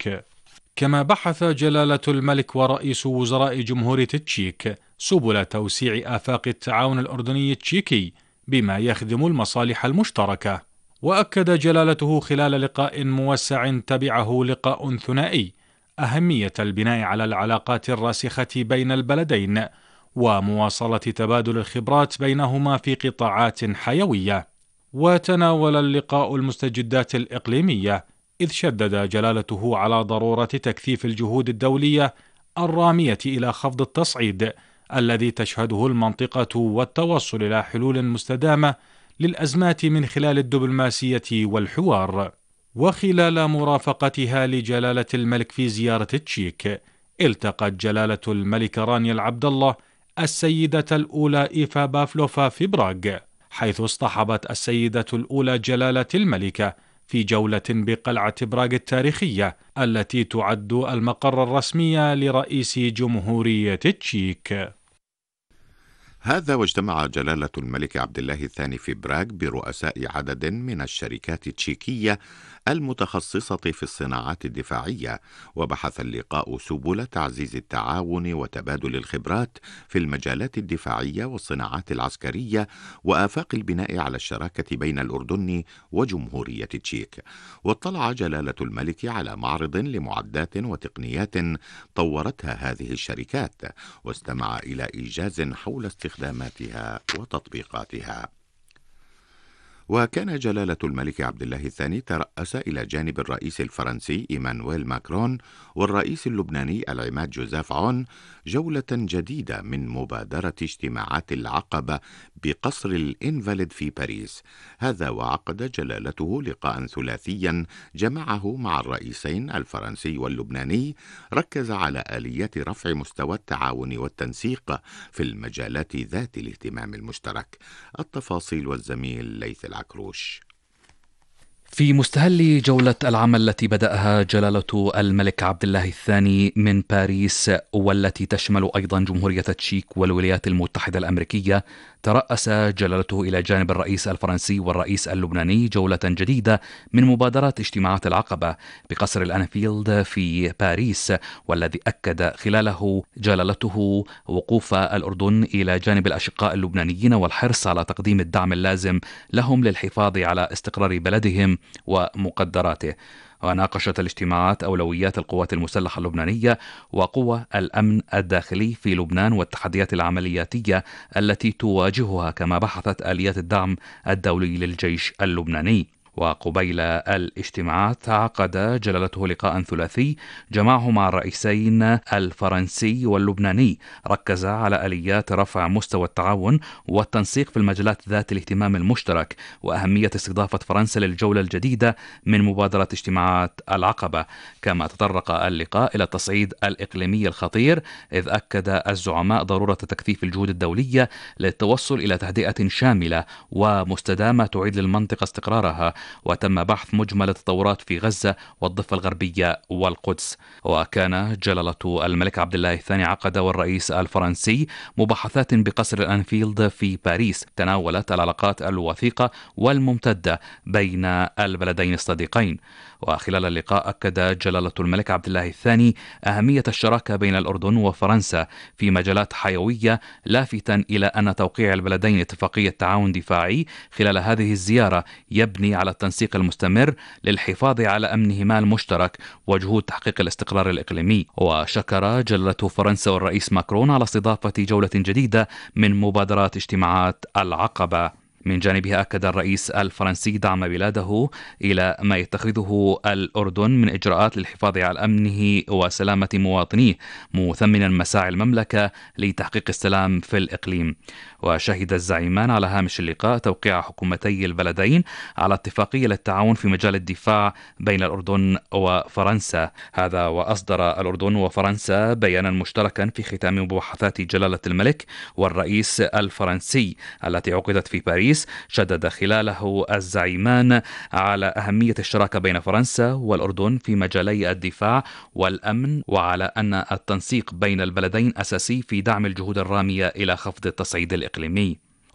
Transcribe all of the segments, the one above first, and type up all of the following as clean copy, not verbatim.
التشيك. كما بحث جلالة الملك ورئيس وزراء جمهورية التشيك سبل توسيع آفاق التعاون الأردني التشيكي بما يخدم المصالح المشتركة. وأكد جلالته خلال لقاء موسع تبعه لقاء ثنائي أهمية البناء على العلاقات الراسخة بين البلدين ومواصلة تبادل الخبرات بينهما في قطاعات حيوية. وتناول اللقاء المستجدات الإقليمية، إذ شدد جلالته على ضرورة تكثيف الجهود الدولية الرامية إلى خفض التصعيد الذي تشهده المنطقة والتوصل إلى حلول مستدامة للأزمات من خلال الدبلوماسية والحوار. وخلال مرافقتها لجلالة الملك في زيارة التشيك، التقت جلالة الملك رانيا العبد الله السيدة الأولى إيفا بافلوفا في براغ، حيث اصطحبت السيدة الأولى جلالة الملكة في جولة بقلعة براغ التاريخية التي تعد المقر الرسمي لرئيس جمهورية التشيك. هذا واجتمع جلالة الملك عبد الله الثاني في براغ برؤساء عدد من الشركات التشيكية المتخصصة في الصناعات الدفاعية، وبحث اللقاء سبل تعزيز التعاون وتبادل الخبرات في المجالات الدفاعية والصناعات العسكرية وآفاق البناء على الشراكة بين الأردن وجمهورية التشيك. واطلع جلالة الملك على معرض لمعدات وتقنيات طورتها هذه الشركات، واستمع إلى إيجاز حول استخداماتها وتطبيقاتها. وكان جلالة الملك عبد الله الثاني ترأس إلى جانب الرئيس الفرنسي إيمانويل ماكرون والرئيس اللبناني العماد جوزيف عون جولة جديدة من مبادرة اجتماعات العقبة بقصر الإنفاليد في باريس. هذا وعقد جلالته لقاء ثلاثيا جمعه مع الرئيسين الفرنسي واللبناني، ركز على آليات رفع مستوى التعاون والتنسيق في المجالات ذات الاهتمام المشترك. التفاصيل والزميل ليث العكروش. في مستهل جولة العمل التي بدأها جلالة الملك عبد الله الثاني من باريس، والتي تشمل أيضا جمهورية التشيك والولايات المتحدة الأمريكية، ترأس جلالته إلى جانب الرئيس الفرنسي والرئيس اللبناني جولة جديدة من مبادرات اجتماعات العقبة بقصر الأنفيلد في باريس، والذي أكد خلاله جلالته وقوف الأردن إلى جانب الأشقاء اللبنانيين والحرص على تقديم الدعم اللازم لهم للحفاظ على استقرار بلدهم ومقدراته. وناقشت الاجتماعات أولويات القوات المسلحة اللبنانية وقوى الأمن الداخلي في لبنان والتحديات العملياتية التي تواجهها، كما بحثت آليات الدعم الدولي للجيش اللبناني. وقبيل الاجتماعات عقد جلالته لقاء ثلاثي جمعه مع الرئيسين الفرنسي واللبناني، ركز على آليات رفع مستوى التعاون والتنسيق في المجالات ذات الاهتمام المشترك، وأهمية استضافة فرنسا للجولة الجديدة من مبادرة اجتماعات العقبة. كما تطرق اللقاء إلى التصعيد الإقليمي الخطير، إذ أكد الزعماء ضرورة تكثيف الجهود الدولية للتوصل إلى تهدئة شاملة ومستدامة تعيد للمنطقة استقرارها. وتم بحث مجمل التطورات في غزة والضفة الغربية والقدس. وكان جلالة الملك عبد الله الثاني عقد والرئيس الفرنسي مباحثات بقصر الأنفيلد في باريس، تناولت العلاقات الوثيقة والممتدة بين البلدين الصديقين. وخلال اللقاء أكد جلالة الملك عبد الله الثاني أهمية الشراكة بين الأردن وفرنسا في مجالات حيوية، لافتا إلى أن توقيع البلدين اتفاقية تعاون دفاعي خلال هذه الزيارة يبني على التنسيق المستمر للحفاظ على أمنهما المشترك وجهود تحقيق الاستقرار الإقليمي. وشكر جلالة فرنسا والرئيس ماكرون على استضافة جولة جديدة من مبادرات اجتماعات العقبة. من جانبه أكد الرئيس الفرنسي دعم بلاده إلى ما يتخذه الأردن من إجراءات للحفاظ على أمنه وسلامة مواطنيه، مثمنا مساعي المملكة لتحقيق السلام في الإقليم. وشهد الزعيمان على هامش اللقاء توقيع حكومتي البلدين على اتفاقية للتعاون في مجال الدفاع بين الأردن وفرنسا. هذا وأصدر الأردن وفرنسا بيانا مشتركا في ختام مباحثات جلالة الملك والرئيس الفرنسي التي عقدت في باريس، شدد خلاله الزعيمان على أهمية الشراكة بين فرنسا والأردن في مجالي الدفاع والأمن، وعلى أن التنسيق بين البلدين أساسي في دعم الجهود الرامية إلى خفض التصعيد الإقليمي.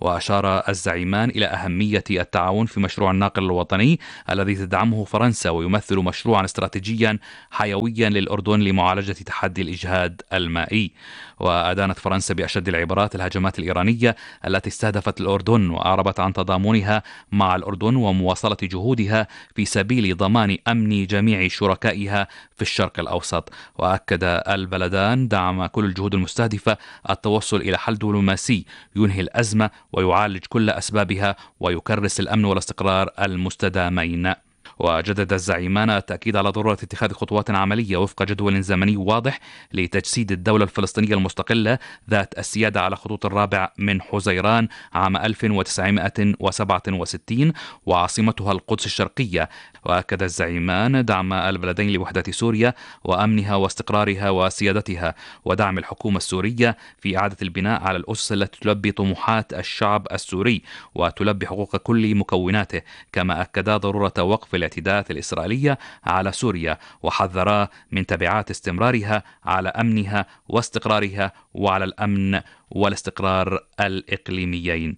وأشار الزعيمان إلى أهمية التعاون في مشروع الناقل الوطني الذي تدعمه فرنسا، ويمثل مشروعا استراتيجيا حيويا للأردن لمعالجة تحدي الإجهاد المائي. وأدانت فرنسا بأشد العبارات الهجمات الإيرانية التي استهدفت الأردن، وأعربت عن تضامنها مع الأردن ومواصلة جهودها في سبيل ضمان أمن جميع شركائها في الشرق الأوسط. وأكد البلدان دعم كل الجهود المستهدفة التوصل إلى حل دبلوماسي ينهي الأزمة ويعالج كل أسبابها ويكرس الأمن والاستقرار المستدامين. وجدد الزعيمان التأكيد على ضرورة اتخاذ خطوات عملية وفق جدول زمني واضح لتجسيد الدولة الفلسطينية المستقلة ذات السيادة على خطوط الرابع من حزيران عام 1967 وعاصمتها القدس الشرقية. وأكد الزعيمان دعم البلدين لوحدة سوريا وأمنها واستقرارها وسيادتها، ودعم الحكومة السورية في إعادة البناء على الأسس التي تلبي طموحات الشعب السوري وتلبي حقوق كل مكوناته. كما أكدا ضرورة وقف الاعتداءات الإسرائيلية على سوريا، وحذرا من تبعات استمرارها على أمنها واستقرارها وعلى الأمن والاستقرار الإقليميين.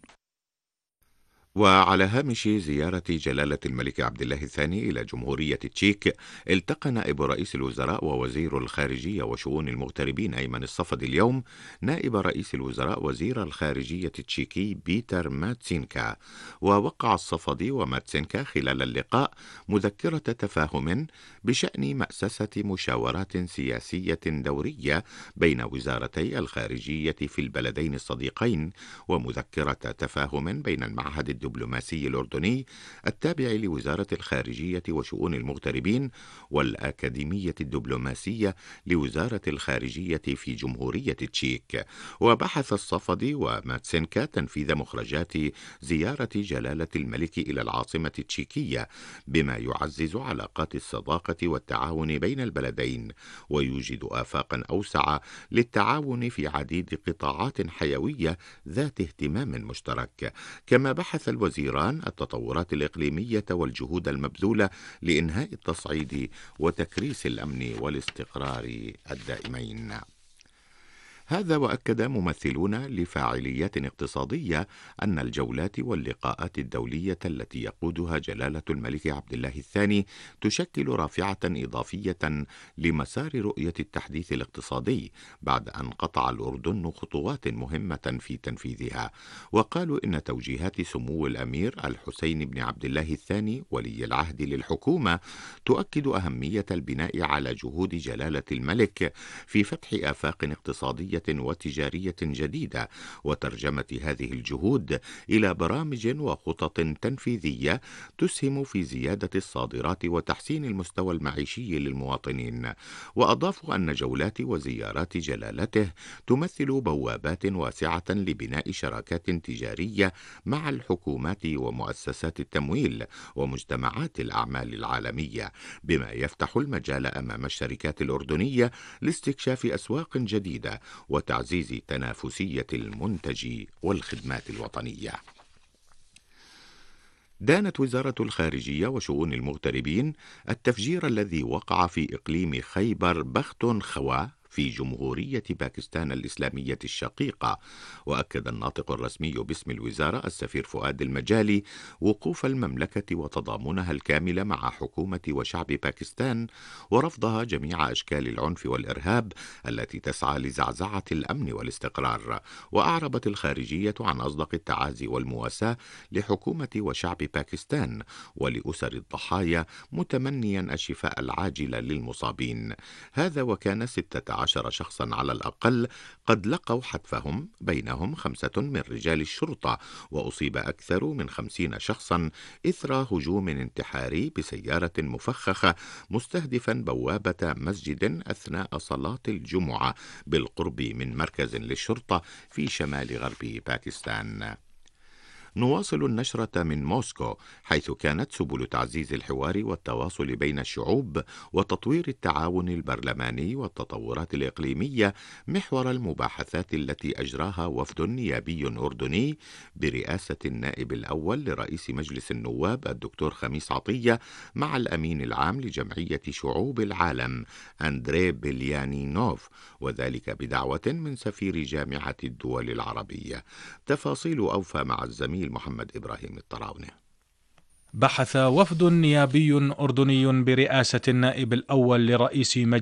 وعلى هامش زيارة جلالة الملك عبد الله الثاني إلى جمهورية تشيك، التقى نائب رئيس الوزراء ووزير الخارجية وشؤون المغتربين أيمن الصفدي اليوم نائب رئيس الوزراء وزير الخارجية التشيكي بيتر ماتسينكا. ووقع الصفدي وماتسينكا خلال اللقاء مذكرة تفاهم بشأن مأسسة مشاورات سياسية دورية بين وزارتي الخارجية في البلدين الصديقين، ومذكرة تفاهم بين المعهد الدبلوماسي الأردني التابع لوزارة الخارجية وشؤون المغتربين والأكاديمية الدبلوماسية لوزارة الخارجية في جمهورية تشيك. وبحث الصفدي وماتسينكا تنفيذ مخرجات زيارة جلالة الملك إلى العاصمة التشيكية، بما يعزز علاقات الصداقة والتعاون بين البلدين ويوجد آفاقا أوسع للتعاون في عديد قطاعات حيوية ذات اهتمام مشترك. كما بحث الوزيران التطورات الإقليمية والجهود المبذولة لإنهاء التصعيد وتكريس الأمن والاستقرار الدائمين. هذا وأكد ممثلون لفاعليات اقتصادية أن الجولات واللقاءات الدولية التي يقودها جلالة الملك عبد الله الثاني تشكل رافعة إضافية لمسار رؤية التحديث الاقتصادي، بعد أن قطع الأردن خطوات مهمة في تنفيذها. وقالوا إن توجيهات سمو الأمير الحسين بن عبد الله الثاني ولي العهد للحكومة تؤكد أهمية البناء على جهود جلالة الملك في فتح آفاق اقتصادية وتجارية جديدة، وترجمة هذه الجهود إلى برامج وخطط تنفيذية تسهم في زيادة الصادرات وتحسين المستوى المعيشي للمواطنين. وأضافوا أن جولات وزيارات جلالته تمثل بوابات واسعة لبناء شراكات تجارية مع الحكومات ومؤسسات التمويل ومجتمعات الأعمال العالمية، بما يفتح المجال أمام الشركات الأردنية لاستكشاف أسواق جديدة وتعزيز تنافسية المنتج والخدمات الوطنية. دانت وزارة الخارجية وشؤون المغتربين التفجير الذي وقع في إقليم خيبر بختونخوا في جمهورية باكستان الإسلامية الشقيقة. وأكد الناطق الرسمي باسم الوزارة السفير فؤاد المجالي وقوف المملكة وتضامنها الكامل مع حكومة وشعب باكستان ورفضها جميع أشكال العنف والإرهاب التي تسعى لزعزعة الأمن والاستقرار. وأعربت الخارجية عن أصدق التعازي والمواساة لحكومة وشعب باكستان ولأسر الضحايا، متمنيا الشفاء العاجل للمصابين. هذا وكان 16 شخصا على الأقل قد لقوا حتفهم، بينهم 5 من رجال الشرطة، وأصيب أكثر من 50 شخصا إثر هجوم انتحاري بسيارة مفخخة مستهدفا بوابة مسجد أثناء صلاة الجمعة بالقرب من مركز للشرطة في شمال غرب باكستان. نواصل النشرة من موسكو، حيث كانت سبل تعزيز الحوار والتواصل بين الشعوب وتطوير التعاون البرلماني والتطورات الإقليمية محور المباحثات التي أجراها وفد نيابي أردني برئاسة النائب الأول لرئيس مجلس النواب الدكتور خميس عطية مع الأمين العام لجمعية شعوب العالم أندري بليانينوف، وذلك بدعوة من سفير جامعة الدول العربية. تفاصيل أوفى مع الزميل محمد إبراهيم الطراونة. بحث وفد نيابي أردني برئاسة النائب الأول لرئيس